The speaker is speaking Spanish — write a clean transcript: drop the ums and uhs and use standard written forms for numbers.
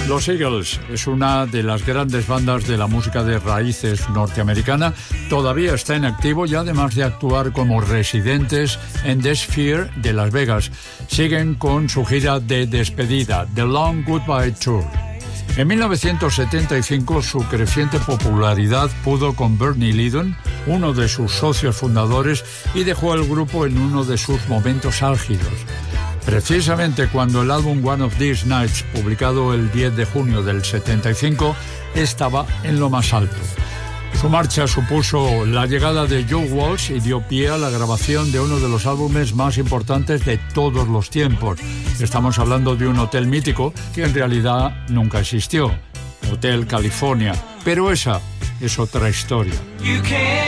Los Eagles es una de las grandes bandas de la música de raíces norteamericana. Todavía está en activo y además de actuar como residentes en The Sphere de Las Vegas, siguen con su gira de despedida, The Long Goodbye Tour. En 1975 su creciente popularidad pudo con Bernie Leadon, uno de sus socios fundadores, y dejó el grupo en uno de sus momentos álgidos. Precisamente cuando el álbum One of These Nights, publicado el 10 de junio del 75, estaba en lo más alto. Su marcha supuso la llegada de Joe Walsh y dio pie a la grabación de uno de los álbumes más importantes de todos los tiempos. Estamos hablando de un hotel mítico que en realidad nunca existió, Hotel California, pero esa es otra historia.